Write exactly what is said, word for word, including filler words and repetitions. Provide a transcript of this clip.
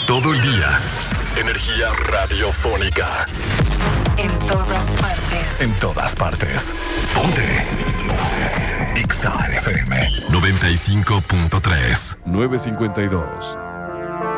todo el día. Energía radiofónica. En todas partes. En todas partes. Ponte. Ponte. X A F M noventa y cinco punto tres. nueve cincuenta y dos.